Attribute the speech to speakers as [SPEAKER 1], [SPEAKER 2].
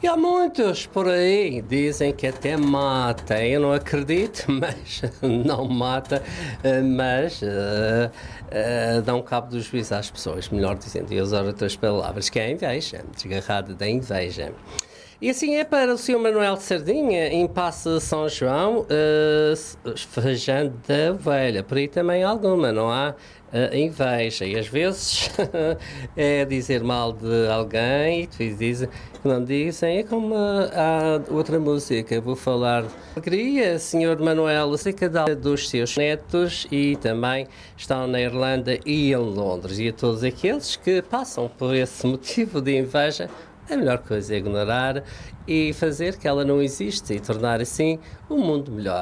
[SPEAKER 1] E há muitos por aí, dizem que até mata. Eu não acredito, mas não mata, mas dão cabo do juízo às pessoas, melhor dizendo, e usar outras palavras, que é a inveja, desgarrada da inveja. E assim é para o Sr. Manuel de Sardinha, em Paço de São João, Fajã da Ovelha. Por aí também alguma, não há inveja. E às vezes é dizer mal de alguém e tu dizes que não dizem. É como há outra música, vou falar de alegria, Sr. Manuel, acerca dos seus netos e também estão na Irlanda e em Londres. E a todos aqueles que passam por esse motivo de inveja, a melhor coisa é ignorar e fazer que ela não existe e tornar assim o mundo melhor.